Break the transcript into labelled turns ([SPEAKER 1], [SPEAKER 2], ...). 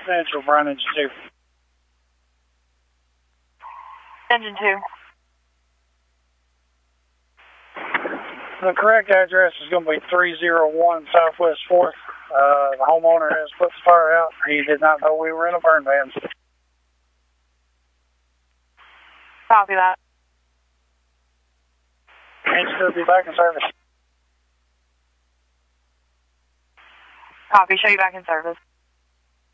[SPEAKER 1] Central, Brian Engine 2.
[SPEAKER 2] Engine 2.
[SPEAKER 1] The correct address is going to be 301 Southwest 4th. The homeowner has put the fire out. He did not know we were in a burn ban.
[SPEAKER 2] Copy that.
[SPEAKER 1] Engine 2 will be back in service.
[SPEAKER 2] Copy. Show you back in service.